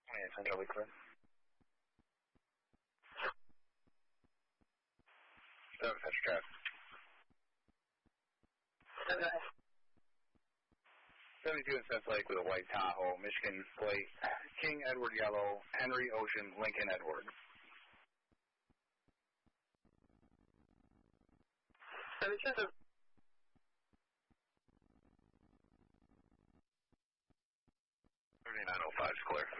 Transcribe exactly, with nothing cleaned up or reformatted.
twenty-eight Central, clear. seven Central traffic. seventy-two in Smith Lake with a white Tahoe, Michigan plate, King Edward Yellow, Henry Ocean, Lincoln Edward. seventy-two. thirty-nine oh five is clear.